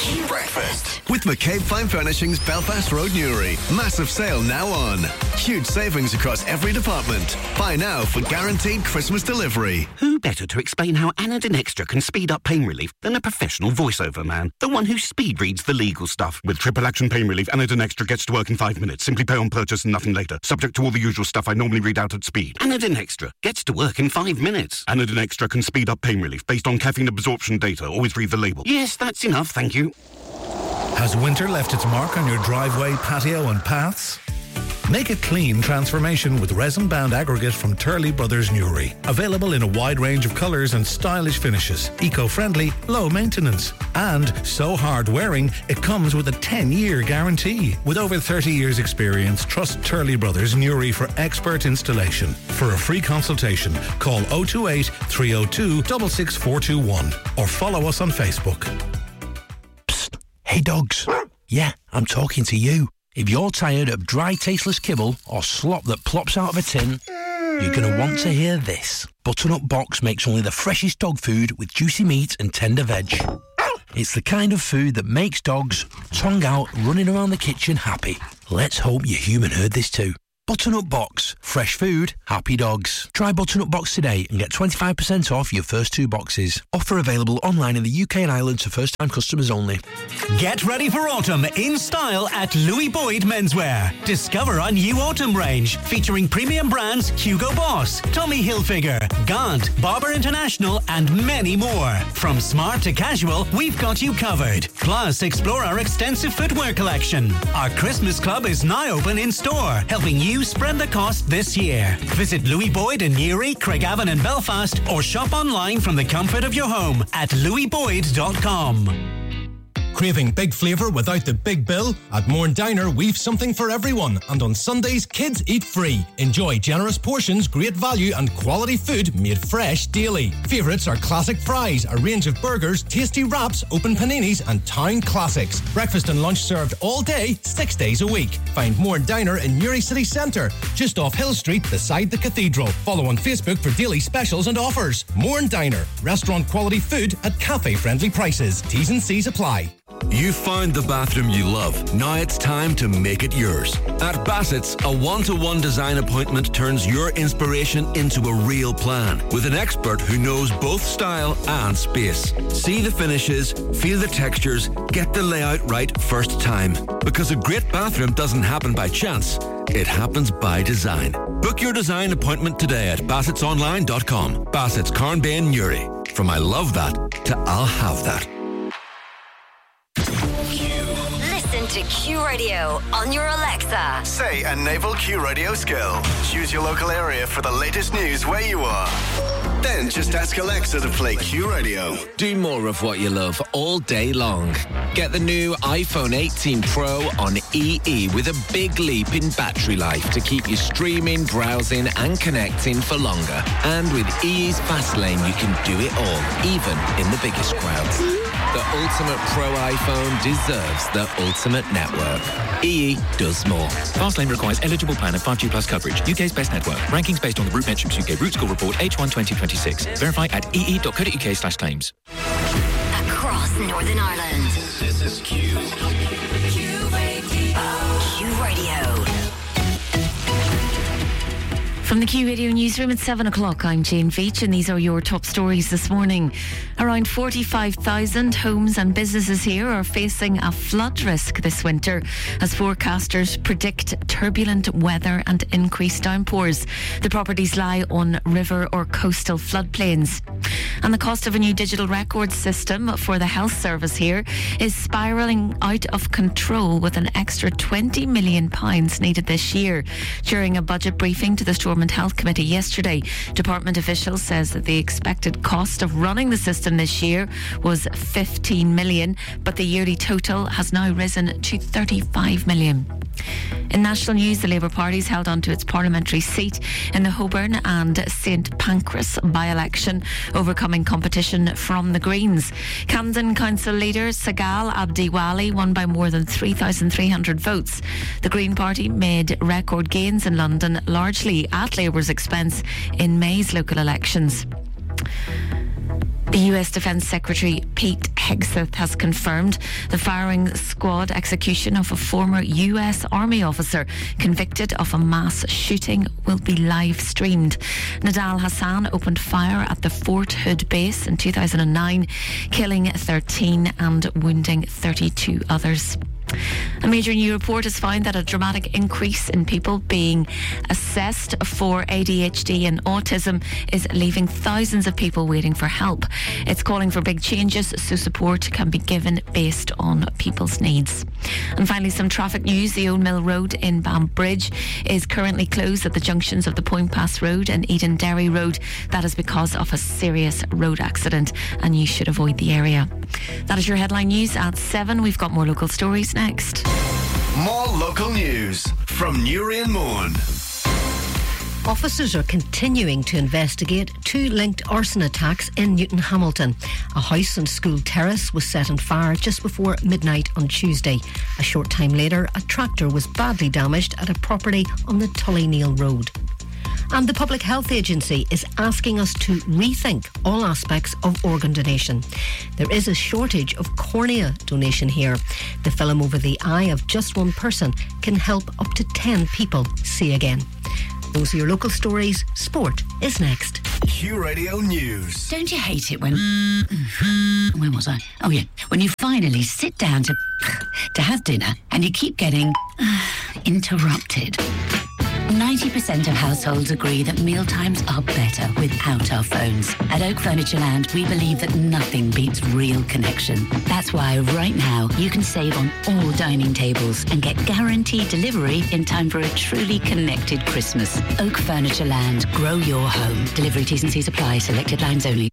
Q Breakfast with McCabe Fine Furnishings, Belfast Road, Newry. Massive sale now on. Huge savings across every department. Buy now for guaranteed Christmas delivery. Who better to explain how Anadin Extra can speed up pain relief than a professional voiceover man? The one who speed reads the legal stuff. With triple action pain relief, Anadin Extra gets to work in 5 minutes. Simply pay on purchase and nothing later. Subject to all the usual stuff I normally read out at speed. Anadin Extra gets to work in 5 minutes. Anadin Extra can speed up pain relief based on caffeine absorption data. Always read the label. Yes, that's enough, thank you. Has winter left its mark on your driveway, patio and paths? Make a clean transformation with resin-bound aggregate from Turley Brothers Newry. Available in a wide range of colours and stylish finishes. Eco-friendly, low maintenance. And so hard-wearing, it comes with a 10-year guarantee. With over 30 years' experience, trust Turley Brothers Newry for expert installation. For a free consultation, call 028 302 66421 or follow us on Facebook. Psst. Hey dogs. Yeah, I'm talking to you. If you're tired of dry, tasteless kibble or slop that plops out of a tin, you're going to want to hear this. Butternut Box makes only the freshest dog food with juicy meat and tender veg. It's the kind of food that makes dogs, tongue out, running around the kitchen happy. Let's hope your human heard this too. Butternut Box. Fresh food, happy dogs. Try Butternut Box today and get 25% off your first 2 boxes. Offer available online in the UK and Ireland to first-time customers only. Get ready for autumn in style at Louis Boyd Menswear. Discover our new autumn range featuring premium brands Hugo Boss, Tommy Hilfiger, Gant, Barber International and many more. From smart to casual, we've got you covered. Plus, explore our extensive footwear collection. Our Christmas Club is now open in store, helping you spread the cost this year. Visit Louis Boyd in Newry, Craigavon and Belfast or shop online from the comfort of your home at louisboyd.com. Craving big flavour without the big bill? At Mourne Diner, we've something for everyone. And on Sundays, kids eat free. Enjoy generous portions, great value and quality food made fresh daily. Favourites are classic fries, a range of burgers, tasty wraps, open paninis and town classics. Breakfast and lunch served all day, 6 days a week. Find Mourne Diner in Newry City Centre, just off Hill Street beside the Cathedral. Follow on Facebook for daily specials and offers. Mourne Diner, restaurant quality food at cafe friendly prices. T's and C's apply. You found the bathroom you love. Now it's time to make it yours. At Bassett's, a one-to-one design appointment turns your inspiration into a real plan with an expert who knows both style and space. See the finishes, feel the textures, get the layout right first time. Because a great bathroom doesn't happen by chance. It happens by design. Book your design appointment today at bassetsonline.com. Bassett's, Carnbane, Newry. From I love that to I'll have that. Listen to Q Radio on your Alexa. Say a naval Q Radio skill. Choose your local area for the latest news where you are. Then just ask Alexa to play Q Radio. Do more of what you love all day long. Get the new iPhone 18 Pro on EE with a big leap in battery life to keep you streaming, browsing and connecting for longer. And with EE's Fast Lane, you can do it all, even in the biggest crowds. The ultimate Pro iPhone deserves the ultimate network. EE does more. Fastlane requires eligible plan of 5G plus coverage. UK's best network. Rankings based on the Root Metrics UK Root Score Report H1 2026. Verify at ee.co.uk/claims. Across Northern Ireland. This is Q. Q Radio. From the Q Radio newsroom at 7 o'clock, I'm Jane Veitch and these are your top stories this morning. Around 45,000 homes and businesses here are facing a flood risk this winter as forecasters predict turbulent weather and increased downpours. The properties lie on river or coastal floodplains. And the cost of a new digital record system for the health service here is spiralling out of control with an extra £20 million needed this year. During a budget briefing to the Stormont Health Committee yesterday, department officials says that the expected cost of running the system this year was 15 million, but the yearly total has now risen to 35 million. In national news, the Labour Party's held on to its parliamentary seat in the Holborn and St Pancras by-election, overcoming competition from the Greens. Camden Council leader Sagal Abdiwali won by more than 3,300 votes. The Green Party made record gains in London, largely at Labour's expense in May's local elections. The US Defense Secretary Pete Hegseth has confirmed the firing squad execution of a former US Army officer convicted of a mass shooting will be live streamed. Nadal Hassan opened fire at the Fort Hood base in 2009, killing 13 and wounding 32 others. A major new report has found that a dramatic increase in people being assessed for ADHD and autism is leaving thousands of people waiting for help. It's calling for big changes so support can be given based on people's needs. And finally, some traffic news. The Old Mill Road in Banbridge is currently closed at the junctions of the Point Pass Road and Eden Derry Road. That is because of a serious road accident, and you should avoid the area. That is your headline news at 7. We've got more local stories next. More local news from Newry and Mourne. Officers are continuing to investigate 2 linked arson attacks in Newton Hamilton. A house and school terrace was set on fire just before midnight on Tuesday. A short time later, a tractor was badly damaged at a property on the Tullyneal Road. And the Public Health Agency is asking us to rethink all aspects of organ donation. There is a shortage of cornea donation here. The film over the eye of just one person can help up to 10 people see again. Those are your local stories. Sport is next. Q Radio News. Don't you hate it when... When was I? Oh, yeah. When you finally sit down to have dinner and you keep getting interrupted. 90% of households agree that mealtimes are better without our phones. At Oak Furniture Land, we believe that nothing beats real connection. That's why right now you can save on all dining tables and get guaranteed delivery in time for a truly connected Christmas. Oak Furniture Land. Grow your home. Delivery T's and C's apply. Selected lines only.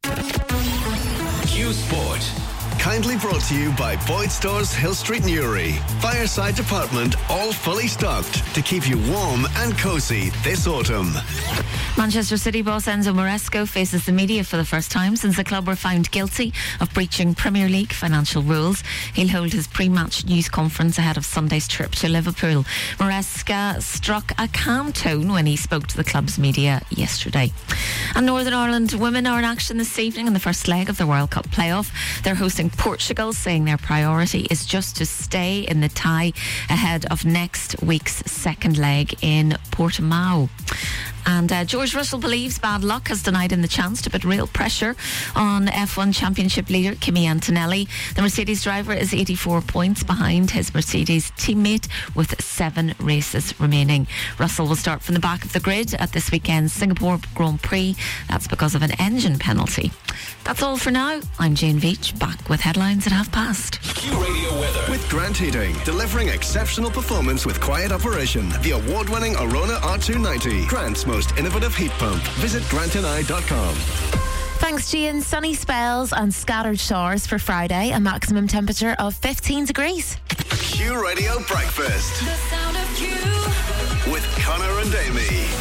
Q Sport. Kindly brought to you by Boyd Stores, Hill Street, Newry. Fireside department, all fully stocked to keep you warm and cosy this autumn. Manchester City boss Enzo Maresco faces the media for the first time since the club were found guilty of breaching Premier League financial rules. He'll hold his pre-match news conference ahead of Sunday's trip to Liverpool. Maresca struck a calm tone when he spoke to the club's media yesterday. And Northern Ireland women are in action this evening in the first leg of the World Cup playoff. They're hosting Portugal, saying their priority is just to stay in the tie ahead of next week's second leg in Portimao. And George Russell believes bad luck has denied him the chance to put real pressure on F1 Championship leader Kimi Antonelli. The Mercedes driver is 84 points behind his Mercedes teammate with 7 races remaining. Russell will start from the back of the grid at this weekend's Singapore Grand Prix. That's because of an engine penalty. That's all for now. I'm Jane Veach, back with headlines at 5:30. Q Radio weather with Grant Heating, delivering exceptional performance with quiet operation. The award-winning Arona R290, Grant's most innovative heat pump. Visit grantandI.com. Thanks, Gian. Sunny spells and scattered showers for Friday. A maximum temperature of 15 degrees. Q Radio Breakfast. The sound of Q. With Connor and Amy.